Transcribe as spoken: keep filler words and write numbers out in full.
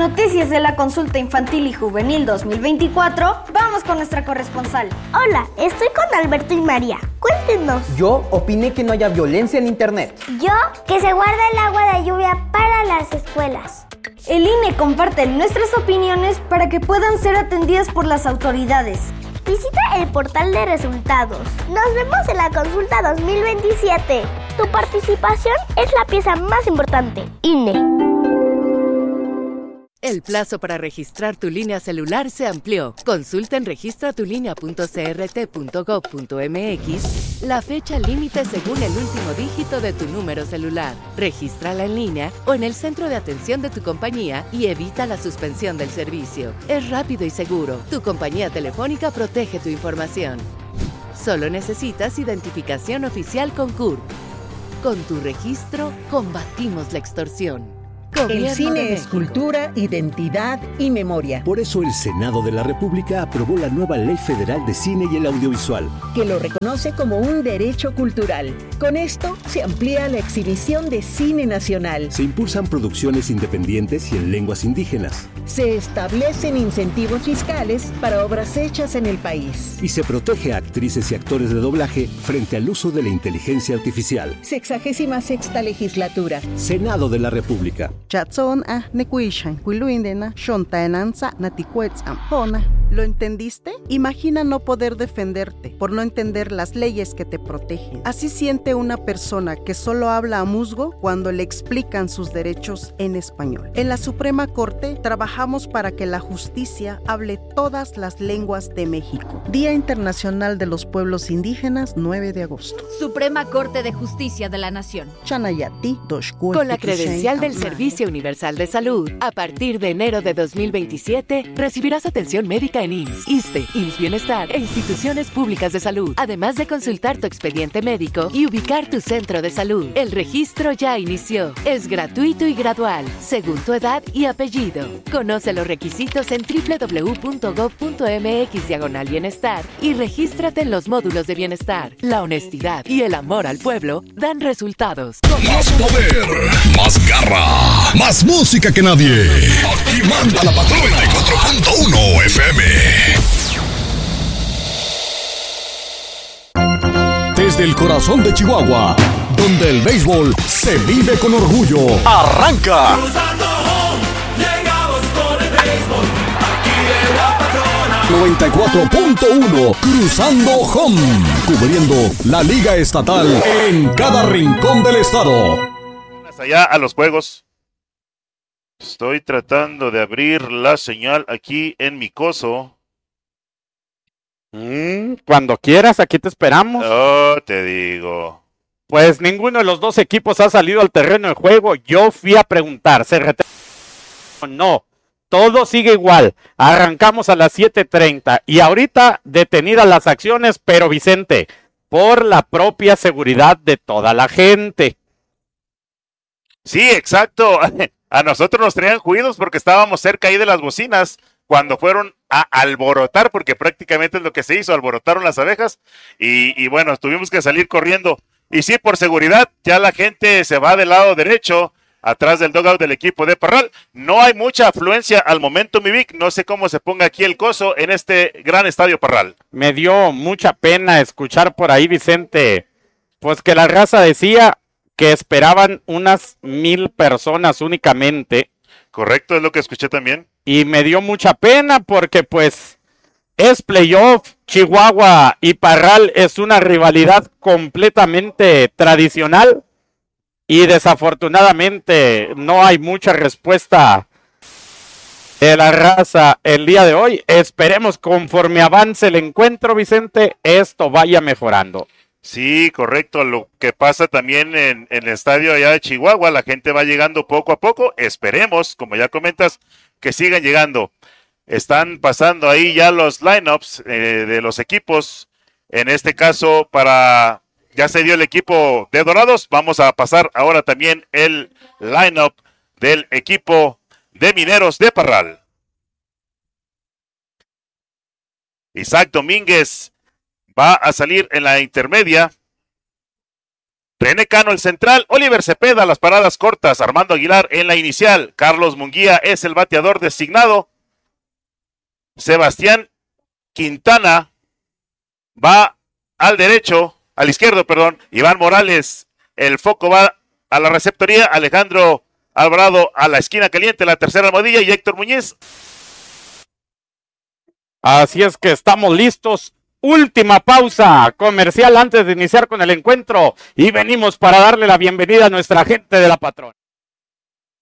noticias de la consulta infantil y juvenil dos mil veinticuatro, vamos con nuestra corresponsal. Hola, estoy con Alberto y María. Cuéntenos. Yo opiné que no haya violencia en internet. Yo, que se guarde el agua de lluvia para las escuelas. El I N E comparte nuestras opiniones para que puedan ser atendidas por las autoridades. Visita el portal de resultados. Nos vemos en la consulta dos mil veintisiete. Tu participación es la pieza más importante. I N E. El plazo para registrar tu línea celular se amplió. Consulta en registratulínea punto c r t punto gov punto m x la fecha límite según el último dígito de tu número celular. Regístrala en línea o en el centro de atención de tu compañía y evita la suspensión del servicio. Es rápido y seguro. Tu compañía telefónica protege tu información. Solo necesitas identificación oficial con C U R P. Con tu registro, combatimos la extorsión. El cine es cultura, identidad y memoria. Por eso el Senado de la República aprobó la nueva Ley Federal de Cine y el Audiovisual, que lo reconoce como un derecho cultural. Con esto se amplía la exhibición de cine nacional. Se impulsan producciones independientes y en lenguas indígenas. Se establecen incentivos fiscales para obras hechas en el país. Y se protege a actrices y actores de doblaje frente al uso de la inteligencia artificial. Sexagésima sexta legislatura. Senado de la República. ¿Lo entendiste? Imagina no poder defenderte por no entender las leyes que te protegen. Así siente una persona que solo habla a musgo cuando le explican sus derechos en español. En la Suprema Corte trabajamos para que la justicia hable todas las lenguas de México. Día Internacional de los Pueblos Indígenas, nueve de agosto. Suprema Corte de Justicia de la Nación. Con la credencial del Servicio Universal de Salud, a partir de enero de dos mil veintisiete, recibirás atención médica en I M S S, ISSSTE, I M S S Bienestar e instituciones públicas de salud, además de consultar tu expediente médico y ubicar tu centro de salud. El registro ya inició. Es gratuito y gradual, según tu edad y apellido. Conoce los requisitos en doble u doble u doble u punto gov punto m x diagonal bienestar y regístrate en los módulos de bienestar. La honestidad y el amor al pueblo dan resultados. Más poder, más garra, más música que nadie. Aquí manda la patrona noventa y cuatro punto uno F M. Desde el corazón de Chihuahua, donde el béisbol se vive con orgullo. ¡Arranca! Cruzando home, llegamos con el béisbol. Aquí en la patrona. noventa y cuatro punto uno, Cruzando Home, cubriendo la Liga Estatal en cada rincón del estado. Hasta allá a los juegos. Estoy tratando de abrir la señal aquí en mi coso. Mm, cuando quieras, aquí te esperamos. Oh, te digo. Pues ninguno de los dos equipos ha salido al terreno de juego. Yo fui a preguntar, ¿se retrasa o no? Todo sigue igual. Arrancamos a las siete treinta y ahorita detenidas las acciones, pero Vicente, por la propia seguridad de toda la gente. Sí, exacto. A nosotros nos traían juidos porque estábamos cerca ahí de las bocinas cuando fueron a alborotar, porque prácticamente es lo que se hizo, alborotaron las abejas y, y bueno, tuvimos que salir corriendo. Y sí, por seguridad, ya la gente se va del lado derecho, atrás del dugout del equipo de Parral. No hay mucha afluencia al momento, mi Vic. No sé cómo se ponga aquí el coso en este gran estadio Parral. Me dio mucha pena escuchar por ahí, Vicente, pues que la raza decía que esperaban unas mil personas únicamente. Correcto, es lo que escuché también. Y me dio mucha pena porque pues es playoff, Chihuahua y Parral es una rivalidad completamente tradicional y desafortunadamente no hay mucha respuesta de la raza el día de hoy. Esperemos conforme avance el encuentro, Vicente, esto vaya mejorando. Sí, correcto. Lo que pasa también en, en el estadio allá de Chihuahua, la gente va llegando poco a poco. Esperemos, como ya comentas, que sigan llegando. Están pasando ahí ya los lineups eh, de los equipos. En este caso, para ya se dio el equipo de Dorados. Vamos a pasar ahora también el lineup del equipo de Mineros de Parral. Isaac Domínguez va a salir en la intermedia. René Cano el central, Oliver Cepeda las paradas cortas, Armando Aguilar en la inicial, Carlos Munguía es el bateador designado, Sebastián Quintana va al derecho, al izquierdo, perdón, Iván Morales, el foco va a la receptoría, Alejandro Alvarado a la esquina caliente, la tercera almohadilla y Héctor Muñiz. Así es que estamos listos. Última pausa comercial antes de iniciar con el encuentro y venimos para darle la bienvenida a nuestra gente de la Patrona.